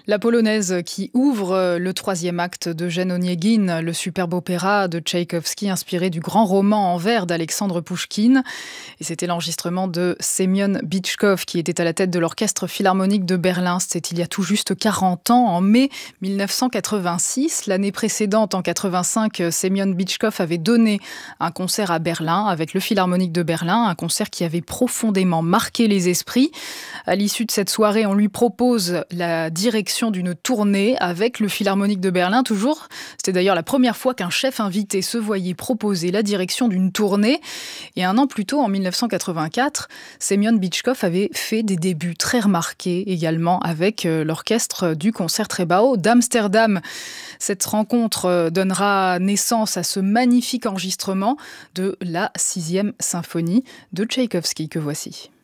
La polonaise qui ouvre le troisième acte d'Eugène Onegin, le superbe opéra de Tchaïkovski inspiré du grand roman en vers d'Alexandre Pouchkine. Et c'était l'enregistrement de Semyon Bitchkov qui était à la tête de l'Orchestre Philharmonique de Berlin. C'était il y a tout juste 40 ans, en mai 1986. L'année précédente, en 85, Semyon Bitchkov avait donné un concert à Berlin avec le Philharmonique de Berlin, un concert qui avait profondément marqué les esprits. À l'issue de cette soirée, on lui propose la direction d'une tournée avec le Philharmonique de Berlin, toujours. C'était d'ailleurs la première fois qu'un chef invité se voyait proposer la direction d'une tournée. Et un an plus tôt, en 1984, Semyon Bitchkov avait fait des débuts très remarqués également avec l'orchestre du Concertgebouw d'Amsterdam. Cette rencontre donnera naissance à ce magnifique enregistrement de la 6e symphonie de Tchaïkovski que voici.